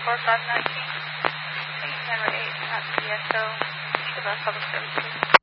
4519. 8 Camera 8, not CSO, Chicago Public Services.